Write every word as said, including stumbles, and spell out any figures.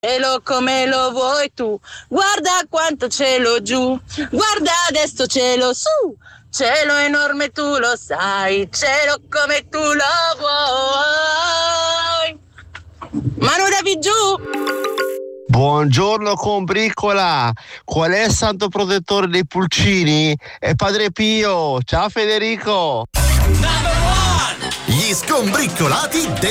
cielo come lo vuoi tu, guarda quanto cielo giù, guarda adesso cielo su, cielo enorme tu lo sai, cielo come tu lo vuoi. Manu da giù. Buongiorno combricola, qual è il santo protettore dei pulcini? È Padre Pio, ciao Federico. Gli scombriccolati del